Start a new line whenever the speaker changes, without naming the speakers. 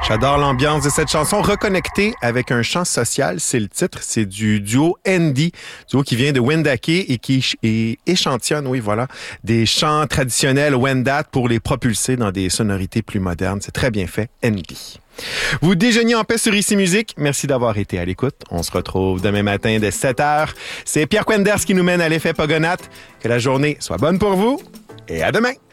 J'adore l'ambiance de cette chanson. Reconnecter avec un chant social, c'est le titre. C'est du duo Andy, duo qui vient de Wendake et qui échantillonne, oui, voilà, des chants traditionnels Wendat pour les propulser dans des sonorités plus modernes. C'est très bien fait, Andy. Vous déjeuniez en paix sur Ici Musique. Merci d'avoir été à l'écoute. On se retrouve demain matin dès 7h. C'est Pierre Quenders qui nous mène à l'effet Pogonat. Que la journée soit bonne pour vous et à demain.